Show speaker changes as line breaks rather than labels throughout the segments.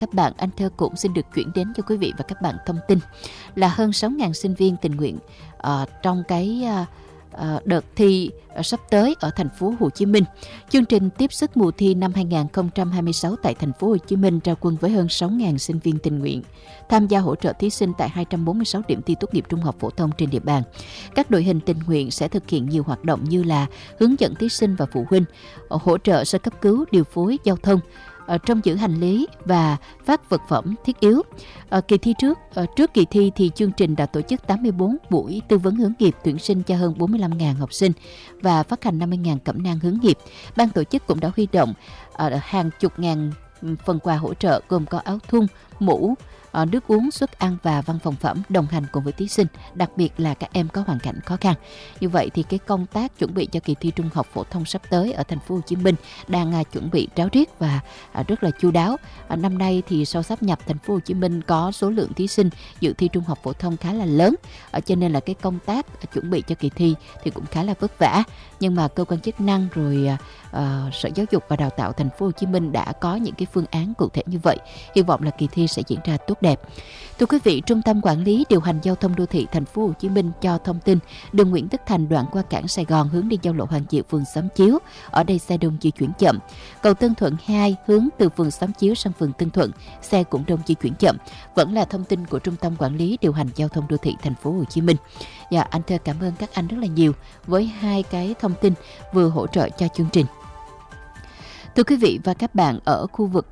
các bạn, anh Thơ cũng xin được chuyển đến cho quý vị và các bạn thông tin là hơn 6.000 sinh viên tình nguyện trong cái đợt thi sắp tới ở thành phố Hồ Chí Minh. Chương trình tiếp sức mùa thi năm 2026 tại thành phố Hồ Chí Minh ra quân với hơn 6.000 sinh viên tình nguyện tham gia hỗ trợ thí sinh tại 246 điểm thi tốt nghiệp trung học phổ thông trên địa bàn. Các đội hình tình nguyện sẽ thực hiện nhiều hoạt động như là hướng dẫn thí sinh và phụ huynh, hỗ trợ sơ cấp cứu, điều phối giao thông, trông giữ hành lý và phát vật phẩm thiết yếu. Kỳ thi trước kỳ thi thì chương trình đã tổ chức 84 buổi tư vấn hướng nghiệp tuyển sinh cho hơn 45.000 học sinh và phát hành 50.000 cẩm nang hướng nghiệp. Ban tổ chức cũng đã huy động hàng chục ngàn phần quà hỗ trợ gồm có áo thun, mũ, nước uống, suất ăn và văn phòng phẩm đồng hành cùng với thí sinh, đặc biệt là các em có hoàn cảnh khó khăn. Như vậy thì cái công tác chuẩn bị cho kỳ thi trung học phổ thông sắp tới ở thành phố Hồ Chí Minh đang chuẩn bị ráo riết và rất là chu đáo. Năm nay thì sau sáp nhập thành phố Hồ Chí Minh có số lượng thí sinh dự thi trung học phổ thông khá là lớn, cho nên là cái công tác chuẩn bị cho kỳ thi thì cũng khá là vất vả. Nhưng mà cơ quan chức năng rồi Sở Giáo dục và Đào tạo thành phố Hồ Chí Minh đã có những cái phương án cụ thể như vậy. Hy vọng là kỳ thi sẽ diễn ra tốt đẹp. Thưa quý vị, Trung tâm Quản lý Điều hành Giao thông Đô thị thành phố Hồ Chí Minh cho thông tin đường Nguyễn Tất Thành đoạn qua cảng Sài Gòn hướng đi giao lộ Hoàng Diệu phường Xóm Chiếu, ở đây xe đông di chuyển chậm. Cầu Tân Thuận 2 hướng từ phường Xóm Chiếu sang phường Tân Thuận, xe cũng đông di chuyển chậm. Vẫn là thông tin của Trung tâm Quản lý Điều hành Giao thông Đô thị thành phố Hồ Chí Minh. Dạ, anh Thơ cảm ơn các anh rất là nhiều với hai cái thông tin vừa hỗ trợ cho chương trình. Thưa quý vị và các bạn, ở khu vực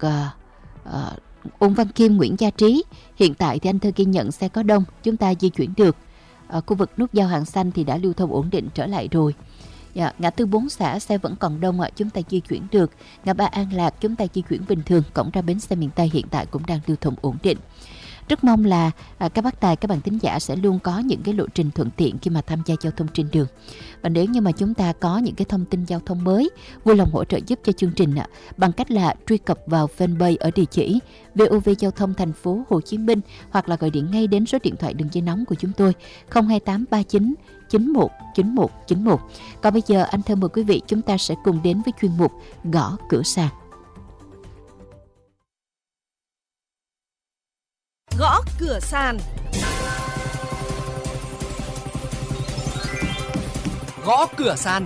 Ung Văn Khiêm, Nguyễn Gia Trí, hiện tại thì anh Thơ ghi nhận xe có đông, chúng ta di chuyển được. Khu vực nút giao Hàng Xanh thì đã lưu thông ổn định trở lại rồi. Ngã tư 4 xã xe vẫn còn đông, chúng ta di chuyển được. Ngã ba An Lạc chúng ta di chuyển bình thường. Cổng ra bến xe miền Tây hiện tại cũng đang lưu thông ổn định. Rất mong là các bác tài, các bạn thính giả sẽ luôn có những cái lộ trình thuận tiện khi mà tham gia giao thông trên đường. Và nếu như mà chúng ta có những cái thông tin giao thông mới, vui lòng hỗ trợ giúp cho chương trình bằng cách là truy cập vào fanpage ở địa chỉ VOV Giao thông thành phố Hồ Chí Minh, hoặc là gọi điện ngay đến số điện thoại đường dây nóng của chúng tôi 02839 919191. Còn bây giờ anh Thơ mời quý vị chúng ta sẽ cùng đến với chuyên mục Gõ Cửa Sàn.
Gõ cửa sàn.
Gõ cửa sàn.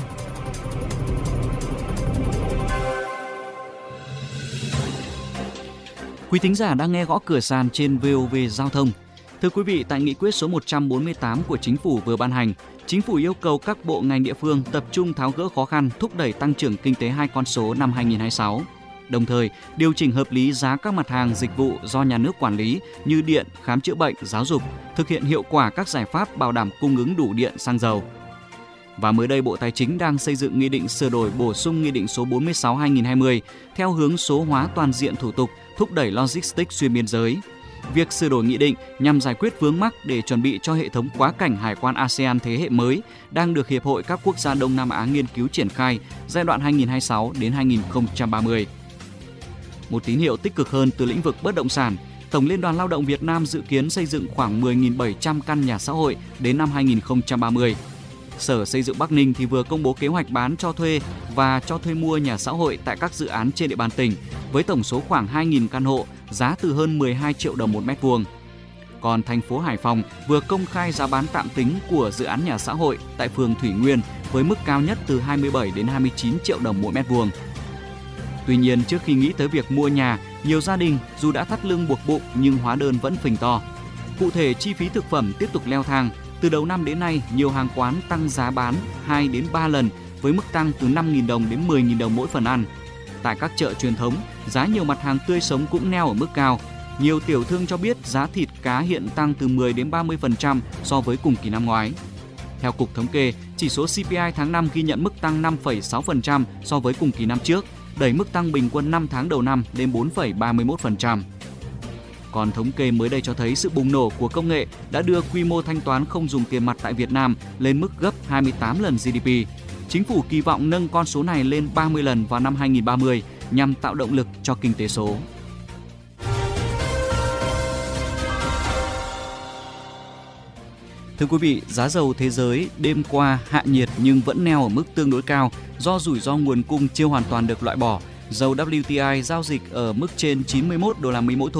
Quý thính giả đang nghe Gõ Cửa Sàn trên VOV Giao thông. Thưa quý vị, tại nghị quyết số 148 của Chính phủ vừa ban hành, Chính phủ yêu cầu các bộ ngành địa phương tập trung tháo gỡ khó khăn, thúc đẩy tăng trưởng kinh tế 2 con số năm 2026. Đồng thời, điều chỉnh hợp lý giá các mặt hàng dịch vụ do nhà nước quản lý như điện, khám chữa bệnh, giáo dục, thực hiện hiệu quả các giải pháp bảo đảm cung ứng đủ điện, xăng dầu. Và mới đây, Bộ Tài chính đang xây dựng nghị định sửa đổi bổ sung nghị định số 46/2020 theo hướng số hóa toàn diện thủ tục, thúc đẩy logistics xuyên biên giới. Việc sửa đổi nghị định nhằm giải quyết vướng mắc để chuẩn bị cho hệ thống quá cảnh hải quan ASEAN thế hệ mới đang được Hiệp hội các quốc gia Đông Nam Á nghiên cứu triển khai giai đoạn 2026 đến 2030. Một tín hiệu tích cực hơn từ lĩnh vực bất động sản, Tổng Liên đoàn Lao động Việt Nam dự kiến xây dựng khoảng 10.700 căn nhà xã hội đến năm 2030. Sở Xây dựng Bắc Ninh thì vừa công bố kế hoạch bán cho thuê và cho thuê mua nhà xã hội tại các dự án trên địa bàn tỉnh với tổng số khoảng 2.000 căn hộ, giá từ hơn 12 triệu đồng một mét vuông. Còn thành phố Hải Phòng vừa công khai giá bán tạm tính của dự án nhà xã hội tại phường Thủy Nguyên với mức cao nhất từ 27 đến 29 triệu đồng mỗi mét vuông. Tuy nhiên, trước khi nghĩ tới việc mua nhà, nhiều gia đình dù đã thắt lưng buộc bụng nhưng hóa đơn vẫn phình to. Cụ thể, chi phí thực phẩm tiếp tục leo thang. Từ đầu năm đến nay, nhiều hàng quán tăng giá bán 2 đến 3 lần với mức tăng từ 5.000 đồng đến 10.000 đồng mỗi phần ăn. Tại các chợ truyền thống, giá nhiều mặt hàng tươi sống cũng neo ở mức cao. Nhiều tiểu thương cho biết giá thịt cá hiện tăng từ 10 đến 30% so với cùng kỳ năm ngoái. Theo Cục Thống kê, chỉ số CPI tháng 5 ghi nhận mức tăng 5,6% so với cùng kỳ năm trước, đẩy mức tăng bình quân 5 tháng đầu năm lên 4,31%. Còn thống kê mới đây cho thấy sự bùng nổ của công nghệ đã đưa quy mô thanh toán không dùng tiền mặt tại Việt Nam lên mức gấp 28 lần GDP. Chính phủ kỳ vọng nâng con số này lên 30 lần vào năm 2030 nhằm tạo động lực cho kinh tế số. Thưa quý vị, giá dầu thế giới đêm qua hạ nhiệt nhưng vẫn neo ở mức tương đối cao do rủi ro nguồn cung chưa hoàn toàn được loại bỏ. Dầu WTI giao dịch ở mức trên 91 đô la Mỹ mỗi thùng.